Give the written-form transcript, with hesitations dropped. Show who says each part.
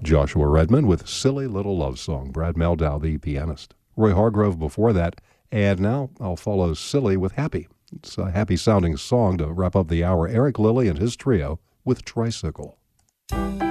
Speaker 1: Joshua Redmond with Silly Little Love Song, Brad Meldau, the pianist. Roy Hargrove before that, and now I'll follow Silly with Happy. It's a happy-sounding song to wrap up the hour. Eric Lilly and his trio with Tricycle.